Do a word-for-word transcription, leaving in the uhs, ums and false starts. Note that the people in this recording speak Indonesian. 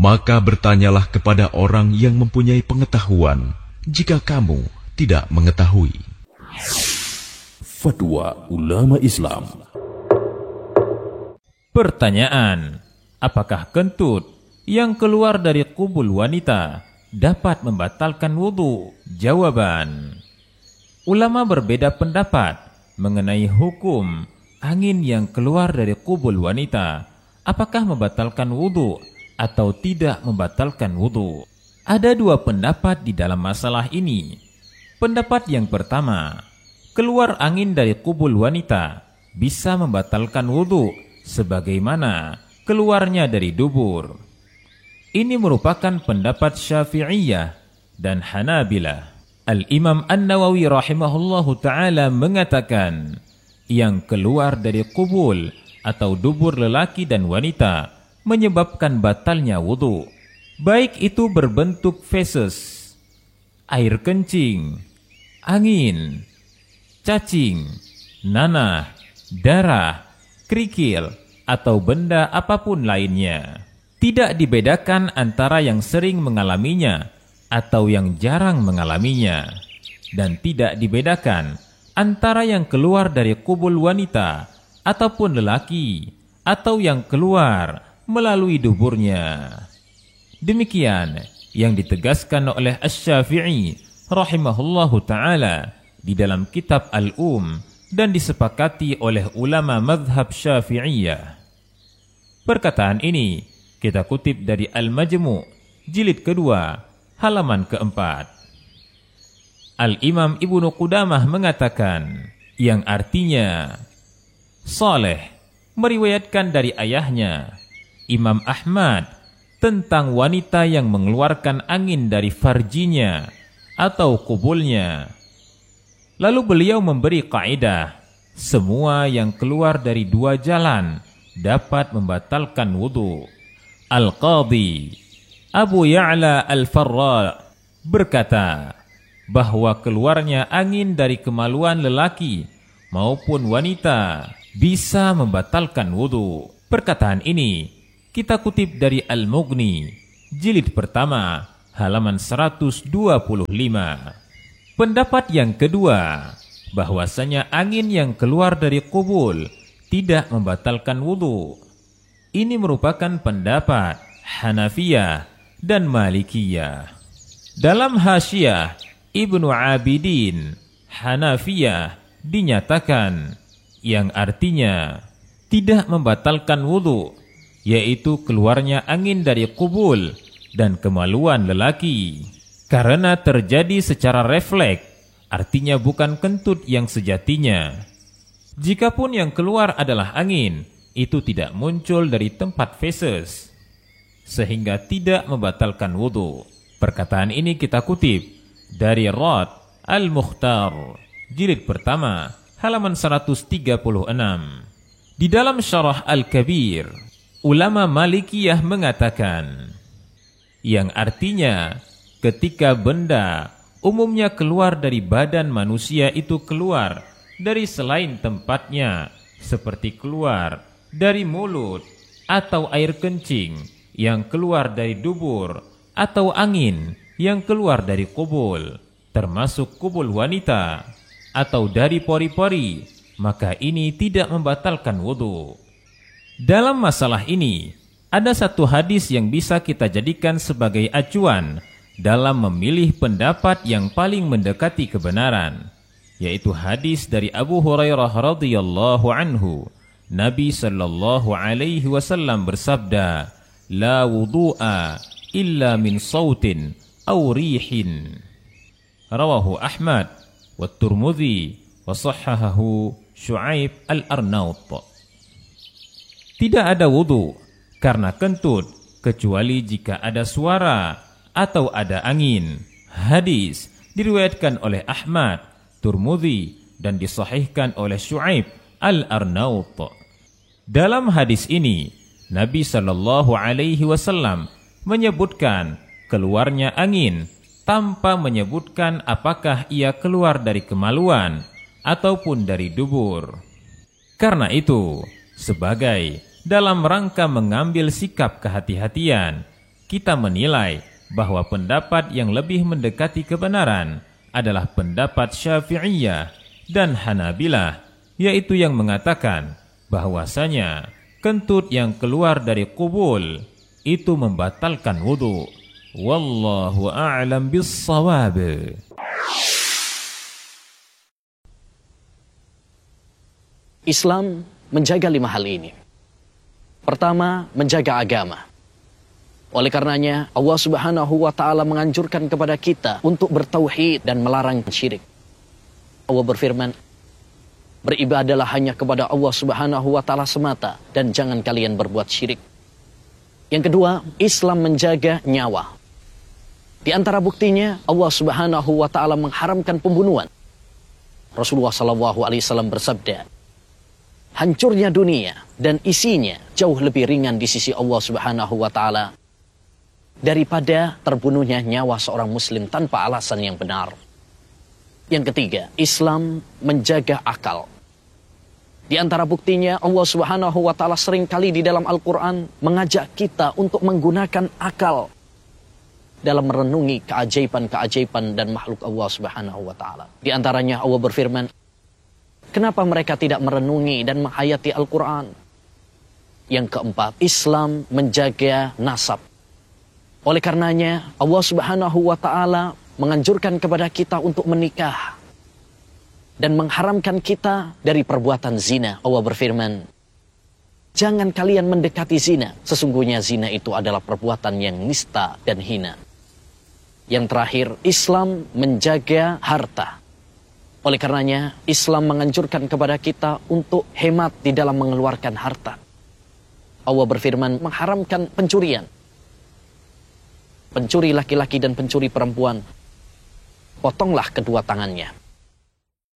Maka bertanyalah kepada orang yang mempunyai pengetahuan, jika kamu tidak mengetahui. Fatwa ulama Islam. Pertanyaan: apakah kentut yang keluar dari kubul wanita dapat membatalkan wudu? Jawaban: ulama berbeda pendapat mengenai hukum angin yang keluar dari kubul wanita, apakah membatalkan wudu atau tidak membatalkan wudu. Ada dua pendapat di dalam masalah ini. Pendapat yang pertama, keluar angin dari kubul wanita bisa membatalkan wudu sebagaimana keluarnya dari dubur. Ini merupakan pendapat Syafi'iyah dan Hanabilah. Al-Imam An-Nawawi rahimahullahu ta'ala mengatakan, yang keluar dari kubul atau dubur lelaki dan wanita menyebabkan batalnya wudu, baik itu berbentuk feses, air kencing, angin, cacing, nanah, darah, kerikil, atau benda apapun lainnya. Tidak dibedakan antara yang sering mengalaminya atau yang jarang mengalaminya, dan tidak dibedakan antara yang keluar dari kubul wanita ataupun lelaki, atau yang keluar melalui duburnya. Demikian yang ditegaskan oleh Asy-Syafi'i rahimahullahu ta'ala di dalam kitab Al-Um dan disepakati oleh ulama mazhab Syafi'iyah. Perkataan ini kita kutip dari Al-Majmu' jilid kedua halaman keempat. Al-Imam Ibnu Qudamah mengatakan, yang artinya Saleh meriwayatkan dari ayahnya Imam Ahmad tentang wanita yang mengeluarkan angin dari farjinya atau kubulnya. Lalu beliau memberi kaidah, semua yang keluar dari dua jalan dapat membatalkan wudu. Al-Qadhi Abu Ya'la Al-Farra berkata bahwa keluarnya angin dari kemaluan lelaki maupun wanita bisa membatalkan wudu. Perkataan ini kita kutip dari Al-Mughni jilid pertama halaman seratus dua puluh lima. Pendapat yang kedua, bahwasanya angin yang keluar dari kubul tidak membatalkan wudu. Ini merupakan pendapat Hanafiyah dan Malikiyah. Dalam Hasyiyah Ibnu Abidin Hanafiyah dinyatakan yang artinya tidak membatalkan wudu, yaitu keluarnya angin dari kubul dan kemaluan lelaki, karena terjadi secara refleks, artinya bukan kentut yang sejatinya. Jikapun yang keluar adalah angin, itu tidak muncul dari tempat feses, sehingga tidak membatalkan wudu. Perkataan ini kita kutip dari Rad Al-Mukhtar jilid pertama halaman seratus tiga puluh enam. Di dalam Syarah Al-Kabir, ulama Malikiyah mengatakan yang artinya ketika benda umumnya keluar dari badan manusia itu keluar dari selain tempatnya, seperti keluar dari mulut atau air kencing yang keluar dari dubur atau angin yang keluar dari kubul, termasuk kubul wanita atau dari pori-pori, maka ini tidak membatalkan wudu. Dalam masalah ini, ada satu hadis yang bisa kita jadikan sebagai acuan dalam memilih pendapat yang paling mendekati kebenaran, yaitu hadis dari Abu Hurairah radhiyallahu anhu. Nabi sallallahu alaihi wasallam bersabda, "La wudu'a illa min sautin aw rihin." Rawahu Ahmad wa Tirmidzi wa sahhahahu Syu'aib Al-Arnaut. Tidak ada wudu karena kentut kecuali jika ada suara atau ada angin. Hadis diriwayatkan oleh Ahmad, Tirmidzi dan disahihkan oleh Syu'aib Al-Arnaut. Dalam hadis ini, Nabi sallallahu alaihi wasallam menyebutkan keluarnya angin tanpa menyebutkan apakah ia keluar dari kemaluan ataupun dari dubur. Karena itu, sebagai dalam rangka mengambil sikap kehati-hatian, kita menilai bahwa pendapat yang lebih mendekati kebenaran adalah pendapat Syafi'iyah dan Hanabilah, yaitu yang mengatakan bahwasanya kentut yang keluar dari kubul itu membatalkan wudu. Wallahu a'lam bis-shawab. Islam menjaga lima hal ini. Pertama, menjaga agama. Oleh karenanya, Allah Subhanahu wa Ta'ala menganjurkan kepada kita untuk bertauhid dan melarang syirik. Allah berfirman, beribadalah hanya kepada Allah Subhanahu wa Ta'ala semata dan jangan kalian berbuat syirik. Yang kedua, Islam menjaga nyawa. Di antara buktinya, Allah Subhanahu wa Ta'ala mengharamkan pembunuhan. Rasulullah sallallahu alaihi wasallam bersabda, hancurnya dunia dan isinya jauh lebih ringan di sisi Allah Subhanahu wa Ta'ala daripada terbunuhnya nyawa seorang muslim tanpa alasan yang benar. Yang ketiga, Islam menjaga akal. Di antara buktinya, Allah Subhanahu wa Ta'ala sering kali di dalam Al-Quran mengajak kita untuk menggunakan akal dalam merenungi keajaiban-keajaiban dan makhluk Allah Subhanahu wa Ta'ala. Di antaranya Allah berfirman, kenapa mereka tidak merenungi dan menghayati Al-Quran? Yang keempat, Islam menjaga nasab. Oleh karenanya, Allah Subhanahu wa Ta'ala menganjurkan kepada kita untuk menikah dan mengharamkan kita dari perbuatan zina. Allah berfirman, jangan kalian mendekati zina. Sesungguhnya zina itu adalah perbuatan yang nista dan hina. Yang terakhir, Islam menjaga harta. Oleh karenanya, Islam menganjurkan kepada kita untuk hemat di dalam mengeluarkan harta. Allah berfirman mengharamkan pencurian. Pencuri laki-laki dan pencuri perempuan, potonglah kedua tangannya.